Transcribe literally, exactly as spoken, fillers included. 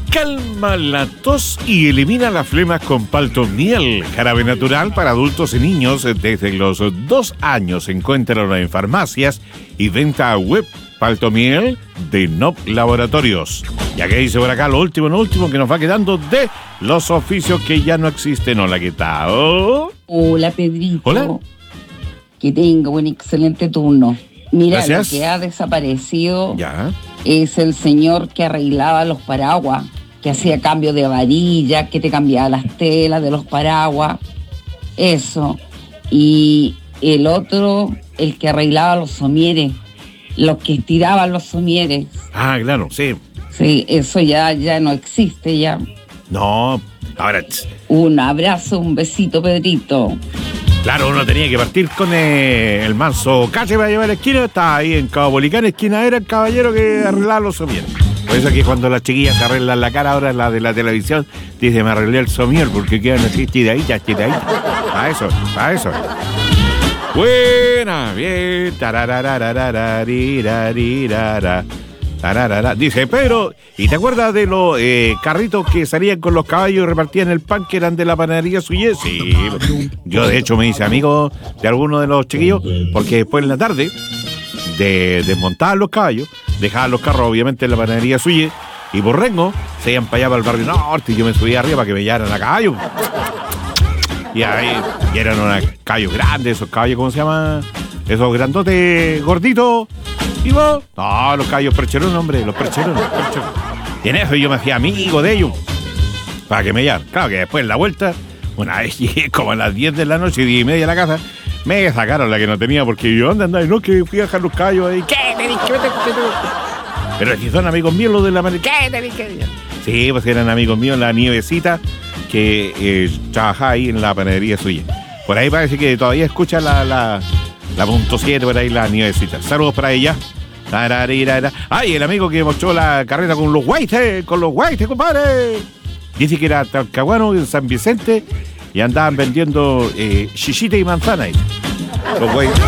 calma la tos y elimina las flemas con Paltomiel, jarabe natural para adultos y niños desde los dos años. Encuéntralo en farmacias y venta web. Paltomiel de Nop Laboratorios. Ya que dice por acá lo último, lo último que nos va quedando de los oficios que ya no existen. Hola, ¿qué tal? Hola, Pedrito. Hola. Que tenga un excelente turno. Mira, Gracias. Lo que ha desaparecido Ya. es el señor que arreglaba los paraguas, que hacía cambio de varilla, que te cambiaba las telas de los paraguas. Eso. Y el otro, el que arreglaba los somieres, los que estiraban los somieres. Ah, claro, sí. Sí, eso ya, ya no existe ya. No, ahora, tss, Un abrazo, un besito, Pedrito. claro, uno tenía que partir con eh, el manso calle para llevar a la esquina. Estaba ahí en Cabo Policán, esquina era el caballero que arreglaba los somieres. Por eso que cuando las chiquillas se arreglan la cara, ahora la de la televisión, dice, me arreglé el somier, porque quedan así tiraditas, tiraditas. Para eso, para eso. Buena, bien. Tararararararirarirara. Tararara. Dice, pero, ¿y te acuerdas de los eh, carritos que salían con los caballos y repartían el pan que eran de la panadería Suyé? Sí. Yo, de hecho, me hice amigo de algunos de los chiquillos, porque después en la tarde de desmontar los caballos, dejaban los carros, obviamente, en la panadería Suyé, y por Rengo se iban para allá, para el barrio norte, y yo me subía arriba para que me llevaran a caballo. Y ahí y eran unos caballos grandes, esos caballos, ¿cómo se llama? Esos grandotes, gorditos. ¿Y vos? No, los caballos percherones, hombre, los percherones, percherones. Y en eso yo me hacía amigo de ellos, para que me llevaran. Claro que después en la vuelta, una vez llegué como a las diez de la noche, diez y media a la casa, me sacaron la que no tenía, porque yo, ¿dónde andaba? No, que fui a dejar los caballos ahí. ¿Qué te dije? ¿Qué te dije? Pero si son amigos míos los de la manera. ¿Qué te dije? Sí, pues eran amigos míos, la Nievecita, que eh, trabajaba ahí en la panadería Suya. Por ahí parece que todavía escucha la, la, la punto siete, por ahí la Nievecita. Saludos para ella. Ay, el amigo que mostró la carrera con los guaites, con los guaites, compadre. Dice que era talcahuano en San Vicente y andaban vendiendo eh, chichita y manzana ahí. Los guaites.